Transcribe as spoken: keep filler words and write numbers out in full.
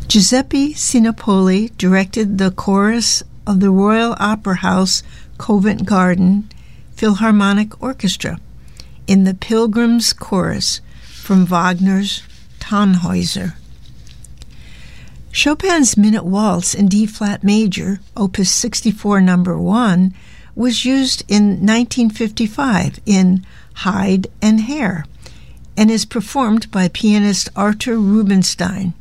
Giuseppe Sinopoli directed the chorus of the Royal Opera House Covent Garden Philharmonic Orchestra in the Pilgrim's Chorus from Wagner's Tannhäuser. Chopin's Minute Waltz in D-flat major, Opus sixty-four, number one, was used in nineteen fifty-five in Hide and Hair and is performed by pianist Artur Rubinstein.